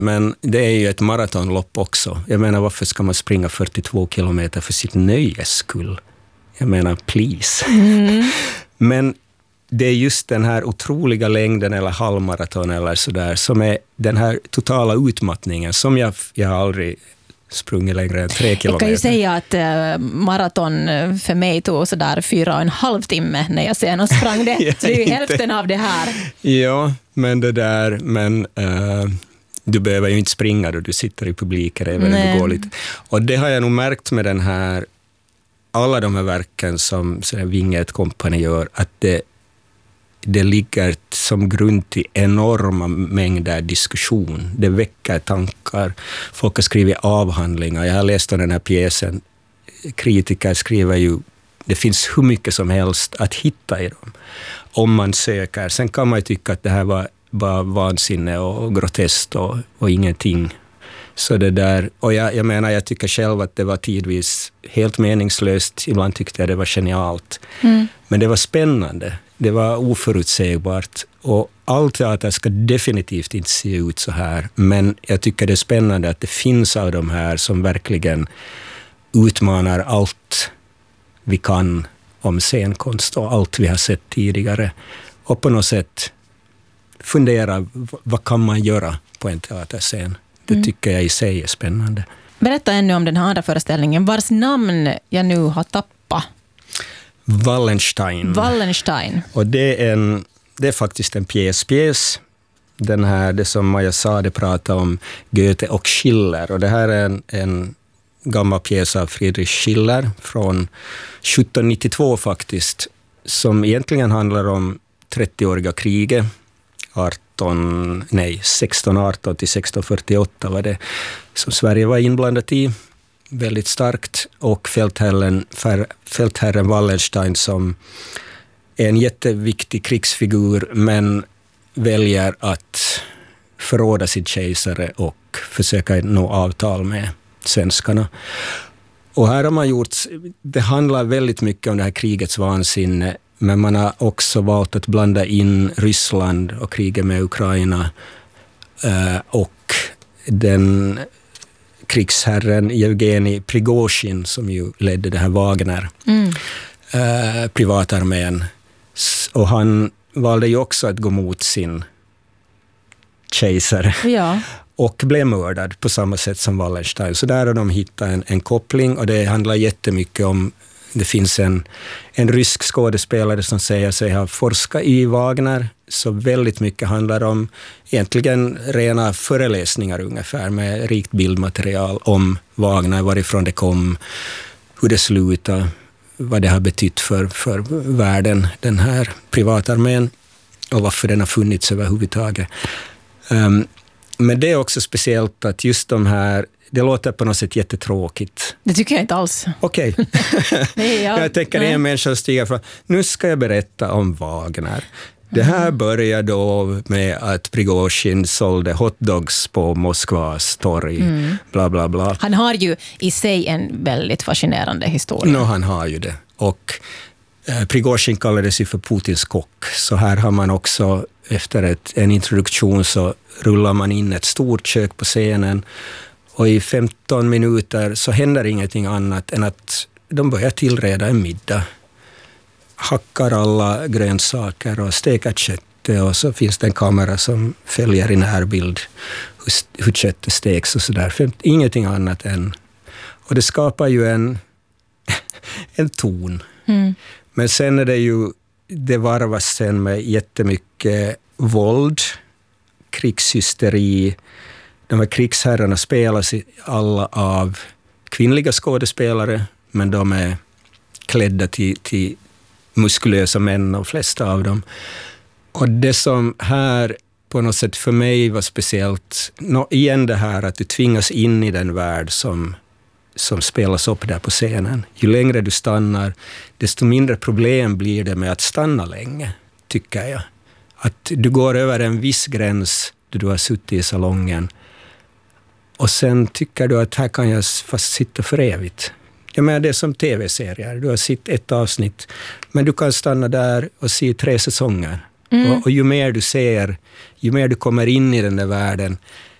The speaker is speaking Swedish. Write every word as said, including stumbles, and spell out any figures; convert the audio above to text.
Men det är ju ett maratonlopp också. Jag menar, varför ska man springa fyrtiotvå kilometer för sitt nöjes skull? Jag menar, please. Mm. Men det är just den här otroliga längden eller halvmaraton eller sådär som är den här totala utmattningen som jag, jag har aldrig sprungit längre än tre kilometer. Jag kan ju säga att uh, maraton för mig tog sådär fyra och en halv timme när jag senast sprang det. Så det är ju hälften av det här. Ja, men det där, men uh, du behöver ju inte springa då du sitter i publiken även om du går lite. Och det har jag nog märkt med den här, alla de här verken som Vinget Company gör, att det det ligger som grund till enorma mängder diskussion. Det väcker tankar. Folk har skrivit avhandlingar. Jag har läst om den här pjäsen. Kritiker skriver ju, det finns hur mycket som helst att hitta i dem. Om man söker. Sen kan man ju tycka att det här var bara vansinne och groteskt och, och ingenting. Så det där, och jag, jag menar, jag tycker själv att det var tidvis helt meningslöst. Ibland tyckte jag det var genialt. Mm. Men det var spännande. Det var oförutsägbart. Och all teater ska definitivt inte se ut så här. Men jag tycker det är spännande att det finns av de här som verkligen utmanar allt vi kan om scenkonst och allt vi har sett tidigare. Och på något sätt fundera, vad kan man göra på en teaterscen? Det tycker jag i sig är spännande. Berätta ännu om den här andra föreställningen, vars namn jag nu har tappat. Wallenstein. Wallenstein. Och det är, en, det är faktiskt en pjäs-pjäs. Den här, det som Maja Sade pratade om, Goethe och Schiller. Och det här är en, en gammal pjäs av Friedrich Schiller från sjuttonhundranittiotvå faktiskt, som egentligen handlar om trettioåriga kriget. arton, nej, sexton arton till sexton fyrtioåtta var det som Sverige var inblandat i väldigt starkt, och fältherren, fältherren Wallenstein som är en jätteviktig krigsfigur men väljer att förråda sin kejsare och försöka nå avtal med svenskarna. Och här har man gjort, det handlar väldigt mycket om det här krigets vansinne, men man har också valt att blanda in Ryssland och kriget med Ukraina och den krigsherren Evgenij Prigozhin som ju ledde det här Wagner mm. privatarmén. Och han valde ju också att gå mot sin kejsare. Ja. Och blev mördad på samma sätt som Wallenstein. Så där har de hittat en, en koppling, och det handlar jättemycket om, det finns en, en rysk skådespelare som säger sig ha forskat i Wagner, så väldigt mycket handlar om egentligen rena föreläsningar ungefär med rikt bildmaterial om Wagner, varifrån det kom, hur det slutade, vad det har betytt för, för världen, den här privatarmén, och varför den har funnits överhuvudtaget. Um, men det är också speciellt att just de här, det låter på något sätt jättetråkigt. Det tycker jag inte alls. Okej. Okay. ja, jag tänker en människa stiger fram. Nu ska jag berätta om Wagner. Det här börjar då med att Prigozhin sålde hotdogs på Moskvas torg. Mm. Bla bla bla. Han har ju i sig en väldigt fascinerande historia. No, han har ju det. Och eh, Prigozhin kallades ju för Putins kock. Så här har man också, efter ett, en introduktion så rullar man in ett stort kök på scenen. Och i femton minuter så händer ingenting annat än att de börjar tillreda en middag. Hackar alla grönsaker och steker köttet, och så finns det en kamera som följer i närbild hur, hur köttet steks och sådär. Ingenting annat än... Och det skapar ju en, en ton. Mm. Men sen är det ju... Det varvas sen med jättemycket våld, krigshysteri. De här krigsherrarna spelas alla av kvinnliga skådespelare, men de är klädda till, till muskulösa män, och flesta av dem. Och det som här på något sätt för mig var speciellt, nå, igen det här att du tvingas in i den värld som, som spelas upp där på scenen. Ju längre du stannar, desto mindre problem blir det med att stanna länge, tycker jag. Att du går över en viss gräns då du har suttit i salongen, och sen tycker du att här kan jag fast sitta för evigt. Jag menar, det är som tv-serier. Du har sett ett avsnitt, men du kan stanna där och se tre säsonger. Mm. Och, och ju mer du ser, ju mer du kommer in i den där världen,